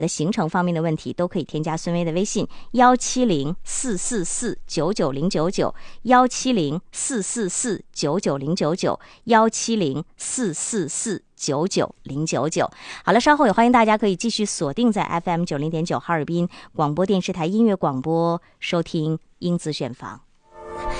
的行程方面的问题，都可以添加孙薇的微信17044999099 17044999099 17044999099。好了，稍后也欢迎大家可以继续锁定在 FM90.9 哈尔滨广播电视台音乐广播，收听英姿选房。